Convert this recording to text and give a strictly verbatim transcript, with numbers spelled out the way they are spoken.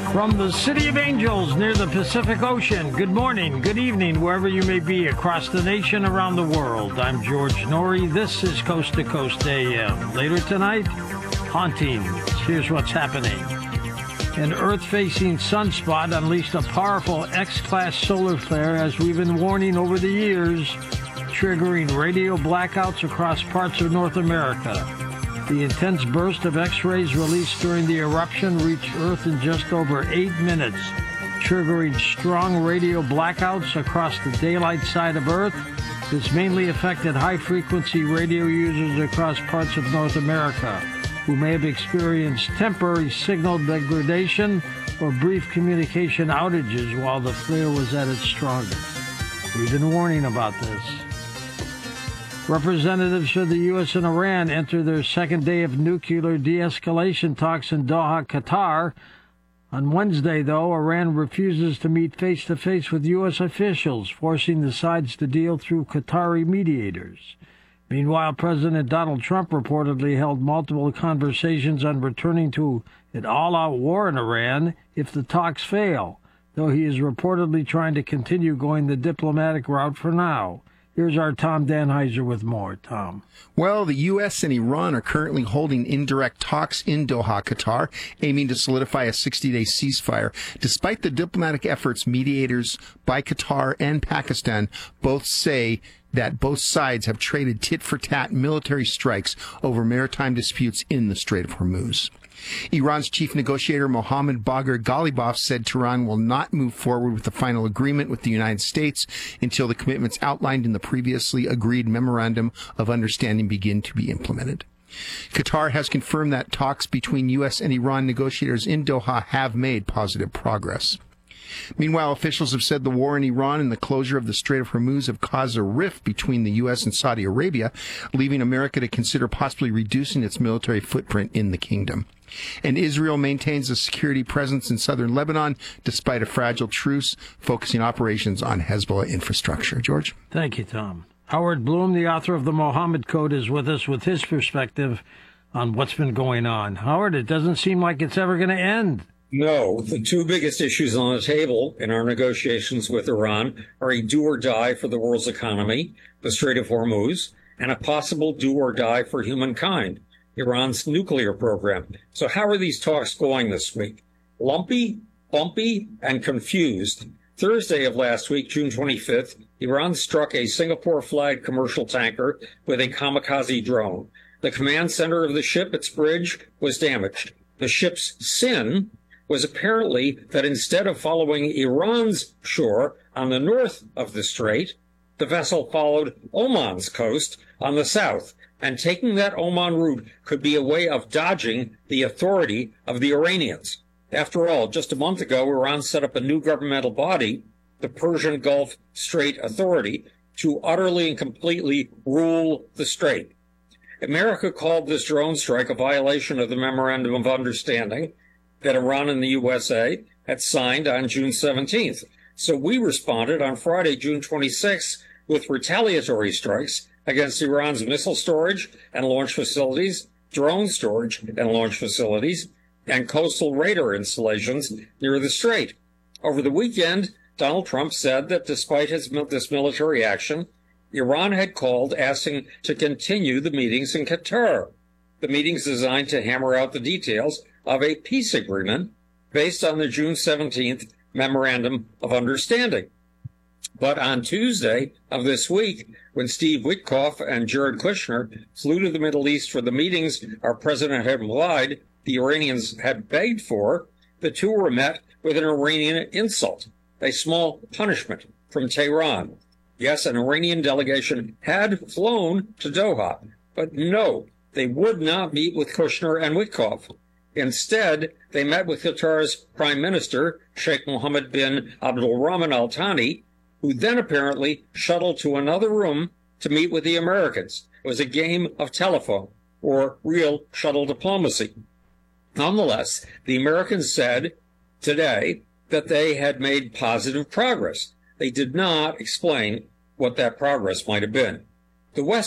From the City of Angels near the Pacific Ocean, good morning, good evening, wherever you may be across the nation, around the world. I'm George Norrie. This is Coast to Coast A M. Later tonight, hauntings. Here's what's happening. An Earth-facing sunspot unleashed a powerful X-class solar flare, as we've been warning over the years, triggering radio blackouts across parts of North America. The intense burst of X-rays released during the eruption reached Earth in just over eight minutes, triggering strong radio blackouts across the daylight side of Earth. This mainly affected high-frequency radio users across parts of North America, who may have experienced temporary signal degradation or brief communication outages while the flare was at its strongest. We've been warning about this. Representatives for the U S and Iran enter their second day of nuclear de-escalation talks in Doha, Qatar. On Wednesday, though, Iran refuses to meet face-to-face with U S officials, forcing the sides to deal through Qatari mediators. Meanwhile, President Donald Trump reportedly held multiple conversations on returning to an all-out war in Iran if the talks fail, though he is reportedly trying to continue going the diplomatic route for now. Here's our Tom Danheiser with more. Tom. Well, the U S and Iran are currently holding indirect talks in Doha, Qatar, aiming to solidify a sixty-day ceasefire. Despite the diplomatic efforts, mediators by Qatar and Pakistan both say that both sides have traded tit-for-tat military strikes over maritime disputes in the Strait of Hormuz. Iran's chief negotiator Mohammad Bagher Ghalibaf said Tehran will not move forward with the final agreement with the United States until the commitments outlined in the previously agreed Memorandum of Understanding begin to be implemented. Qatar has confirmed that talks between U S and Iran negotiators in Doha have made positive progress. Meanwhile, officials have said the war in Iran and the closure of the Strait of Hormuz have caused a rift between the U S and Saudi Arabia, leaving America to consider possibly reducing its military footprint in the kingdom. And Israel maintains a security presence in southern Lebanon, despite a fragile truce, focusing operations on Hezbollah infrastructure. George? Thank you, Tom. Howard Bloom, the author of the Mohammed Code, is with us with his perspective on what's been going on. Howard, it doesn't seem like it's ever going to end. No, the two biggest issues on the table in our negotiations with Iran are a do or die for the world's economy, the Strait of Hormuz, and a possible do or die for humankind, Iran's nuclear program. So how are these talks going this week? Lumpy, bumpy, and confused. Thursday of last week, June twenty-fifth, Iran struck a Singapore-flagged commercial tanker with a kamikaze drone. The command center of the ship, its bridge, was damaged. The ship's sin was apparently that instead of following Iran's shore on the north of the strait, the vessel followed Oman's coast on the south, and taking that Oman route could be a way of dodging the authority of the Iranians. After all, just a month ago, Iran set up a new governmental body, the Persian Gulf Strait Authority, to utterly and completely rule the strait. America called this drone strike a violation of the Memorandum of Understanding that Iran and the U S A had signed on June seventeenth. So we responded on Friday, June twenty-sixth, with retaliatory strikes against Iran's missile storage and launch facilities, drone storage and launch facilities, and coastal radar installations near the strait. Over the weekend, Donald Trump said that despite his, this military action, Iran had called asking to continue the meetings in Qatar. The meetings designed to hammer out the details of a peace agreement based on the June seventeenth Memorandum of Understanding. But on Tuesday of this week, when Steve Witkoff and Jared Kushner flew to the Middle East for the meetings our president had implied the Iranians had begged for, the two were met with an Iranian insult, a small punishment from Tehran. Yes, an Iranian delegation had flown to Doha, but no, they would not meet with Kushner and Witkoff. Instead, they met with Qatar's Prime Minister, Sheikh Mohammed bin Abdulrahman Al Thani, who then apparently shuttled to another room to meet with the Americans. It was a game of telephone, or real shuttle diplomacy. Nonetheless, the Americans said today that they had made positive progress. They did not explain what that progress might have been. The West